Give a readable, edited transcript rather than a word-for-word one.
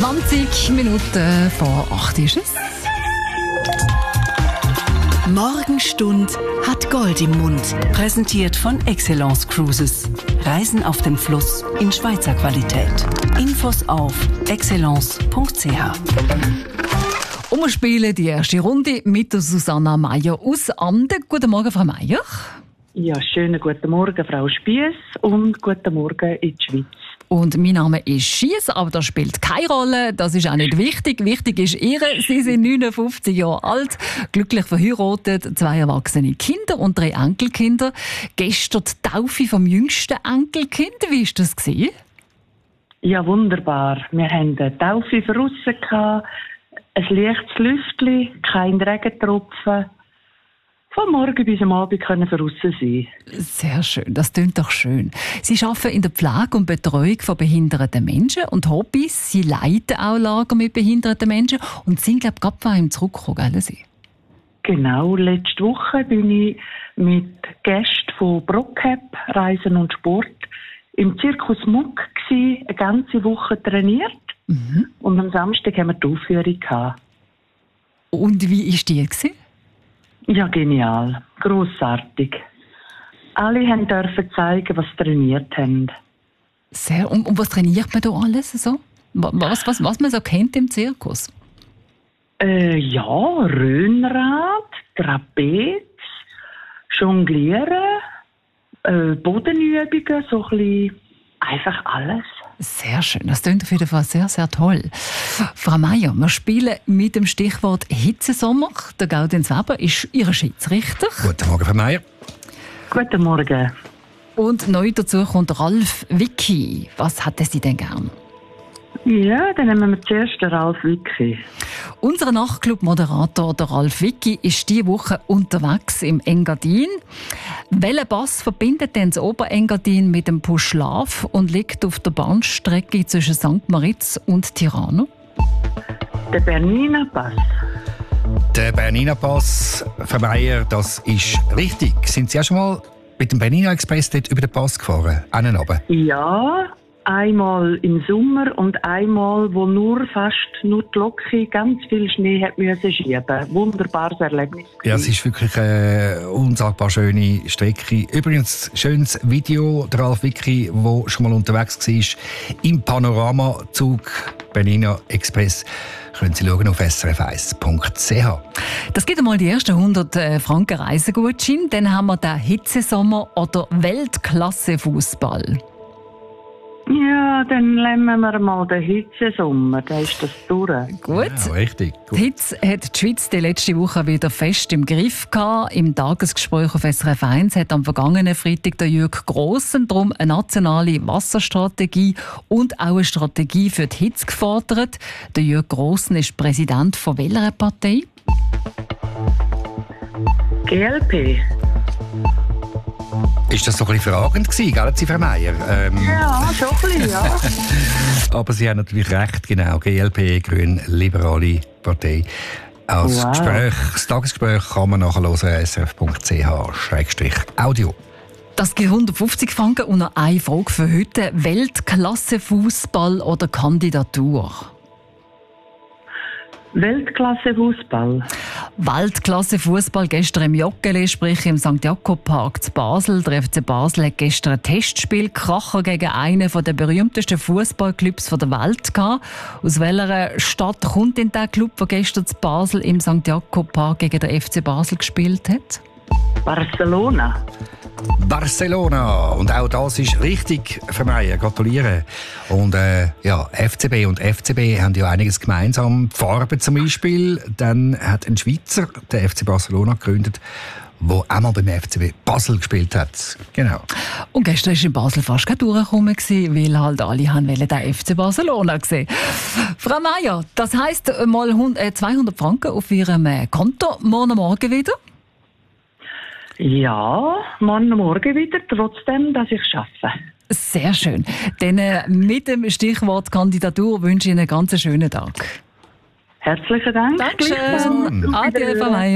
20 Minuten vor 8 ist es. Morgenstund hat Gold im Mund. Präsentiert von Excellence Cruises. Reisen auf dem Fluss in Schweizer Qualität. Infos auf excellence.ch. Und wir spielen die erste Runde mit der Susanna Meier aus Amden. Guten Morgen, Frau Meier. Ja, schönen guten Morgen, Frau Spiess, und guten Morgen in die Schweiz. Und mein Name ist Schiess, aber das spielt keine Rolle. Das ist auch nicht wichtig. Wichtig ist Ihre. Sie sind 59 Jahre alt, glücklich verheiratet, 2 erwachsene Kinder und 3 Enkelkinder. Gestern die Taufe vom jüngsten Enkelkind. Wie war das? Ja, wunderbar. Wir hatten eine Taufe von aussen gehabt, ein leichtes Lüftchen, kein Regentropfen. Von morgen bis am Abend können wir draussen sein. Sehr schön, das klingt doch schön. Sie arbeiten in der Pflege und Betreuung von behinderten Menschen und Hobbys. Sie leiten auch Lager mit behinderten Menschen und sind, glaube ich, gerade bei ihm zurückgekommen, gell? Genau, letzte Woche bin ich mit Gästen von Brockcap, Reisen und Sport im Zirkus Muck gsi, eine ganze Woche trainiert. Und am Samstag haben wir die Aufführung gehabt. Und wie war die gewesen? Ja, genial. Grossartig. Alle dürfen zeigen, was sie trainiert haben. Sehr. Und was trainiert man da alles so? Was man so kennt im Zirkus? Ja, Röhnrad, Trapez, Jonglieren, Bodenübungen, so ein bisschen einfach alles. Sehr schön, das klingt auf jeden Fall sehr, sehr toll. Frau Meier, wir spielen mit dem Stichwort Hitzesommer. Der Gaudenz Weber ist Ihr Schiedsrichter. Guten Morgen, Frau Meier. Guten Morgen. Und neu dazu kommt Ralf Wicki. Was hätten Sie denn gern? Ja, dann nehmen wir zuerst den Ralf Wicki. Unser Nachtclub-Moderator, der Ralf Wicki, ist diese Woche unterwegs im Engadin. Welcher Pass verbindet denn das Oberengadin mit dem Puschlav und liegt auf der Bahnstrecke zwischen St. Moritz und Tirano? Der Bernina Pass. Der Bernina Pass, Frau Meier, das ist richtig. Sind Sie auch schon mal mit dem Bernina Express dort über den Pass gefahren? Einen runter? Ja, einmal im Sommer und einmal, wo fast nur die Locke ganz viel Schnee hat müssen schieben. Wunderbares Erlebnis. Ja, es ist wirklich eine unsagbar schöne Strecke. Übrigens, schönes Video, der Ralf Wicki, der schon mal unterwegs war, im Panoramazug Bernina Express. Können Sie schauen auf srf1.ch. Das gibt einmal die ersten 100 Franken Reisegutschein. Dann haben wir den Hitzesommer oder Weltklasse-Fußball. Ja, dann nehmen wir mal den Hitzesommer, da ist das durch. Gut. Ja, richtig. Gut. Die Hitze hat die Schweiz die letzte Woche wieder fest im Griff gehabt. Im Tagesgespräch auf SRF 1 hat am vergangenen Freitag der Jürg Grossen darum eine nationale Wasserstrategie und auch eine Strategie für die Hitze gefordert. Der Jürg Grossen ist Präsident von welcher Partei? GLP. Ist das so ein bisschen fragend gewesen, gell, Sie, Frau Meier? Ja, schon ein bisschen, ja. Aber Sie haben natürlich recht, genau. GLP, Grün-Liberale Partei. Als Wow. das Tagesgespräch kann man nachhören, srf.ch/audio. Das gibt 150 Franken und noch eine Frage für heute. Weltklasse-Fußball oder Kandidatur? Weltklasse-Fußball. Weltklasse-Fußball gestern im Joggeli, sprich im St. Jakob-Park zu Basel. Der FC Basel hat gestern ein Testspiel Kracher gegen einen der berühmtesten Fußballclubs der Welt gehabt. Aus welcher Stadt kommt denn der Club, der gestern zu Basel im St. Jakob-Park gegen den FC Basel gespielt hat? Barcelona. Barcelona. Und auch das ist richtig, Frau Meier. Gratuliere. Und ja, FCB und FCB haben ja einiges gemeinsam. Die Farben zum Beispiel. Dann hat ein Schweizer den FC Barcelona gegründet, der auch mal beim FCB Basel gespielt hat. Genau. Und gestern war in Basel fast kein Durchkommen, weil halt alle wollten den FC Barcelona sehen. Frau Meier, das heisst mal 200 Franken auf Ihrem Konto. Morgen wieder? Ja, morgen wieder, trotzdem, dass ich arbeite. Sehr schön. Dann mit dem Stichwort Kandidatur wünsche ich Ihnen einen ganz schönen Tag. Herzlichen Dank. Dankeschön. Adieu, Frau Meier.